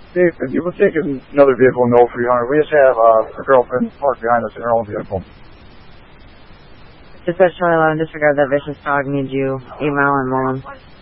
Dave, if you will take another vehicle, no 300. We just have a girlfriend parked behind us in her own vehicle. Dispatch Charlie 11, disregard that vicious dog needs you 8 Mile and Mullen.